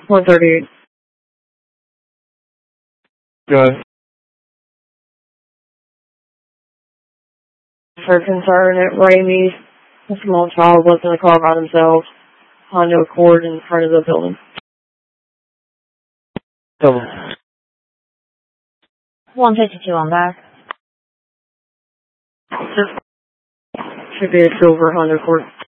138. Go ahead. For concern at Ramey's, a small child was in the car by themselves. Honda Accord in front of the building. Double. 152 on back. Should be a silver Honda Accord.